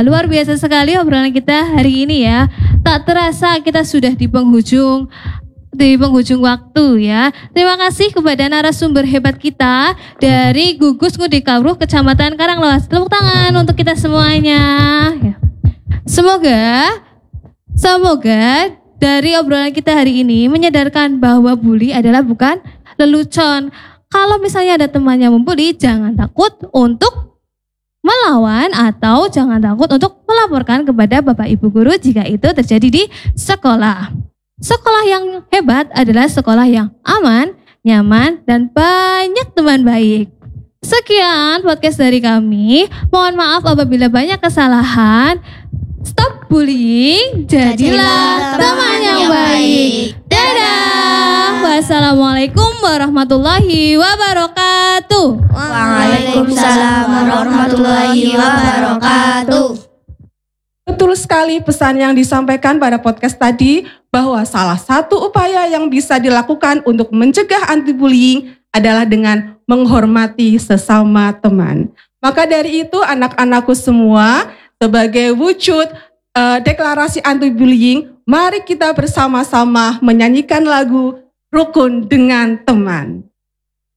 luar biasa sekali obrolan kita hari ini ya. Tak terasa kita sudah di penghujung waktu ya. Terima kasih kepada narasumber hebat kita dari Gugus Ngudi Kawruh Kecamatan Karanglewas. Tepuk tangan untuk kita semuanya. Ya. Semoga dari obrolan kita hari ini menyadarkan bahwa bully adalah bukan lelucon. Kalau misalnya ada temannya membuli, jangan takut untuk melawan atau jangan takut untuk melaporkan kepada Bapak Ibu Guru jika itu terjadi di sekolah. Sekolah yang hebat adalah sekolah yang aman, nyaman, dan banyak teman baik. Sekian podcast dari kami. Mohon maaf apabila banyak kesalahan. Stop bullying, jadilah teman yang baik. Dadah. Wassalamualaikum warahmatullahi wabarakatuh. Waalaikumsalam warahmatullahi wabarakatuh. Betul sekali pesan yang disampaikan pada podcast tadi bahwa salah satu upaya yang bisa dilakukan untuk mencegah anti-bullying adalah dengan menghormati sesama teman. Maka dari itu anak-anakku semua, sebagai wujud deklarasi anti-bullying, mari kita bersama-sama menyanyikan lagu Rukun dengan Teman.